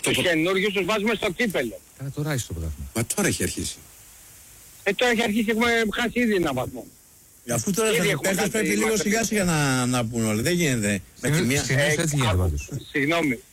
Τους καινούργιους τους βάζουμε στο κύπελλο. Καλά, τώρα έχει το πρωτάθλημα. Μα τώρα έχει αρχίσει. Τώρα έχει αρχίσει, έχουμε χάσει ήδη ένα βαθμό. Αφού τώρα θα πρέπει λίγο σιγά σιγά να πούν όλοι. Δεν γίνεται. Με τη μία. Έτσι γίνεται πάντως. Συγγνώμη.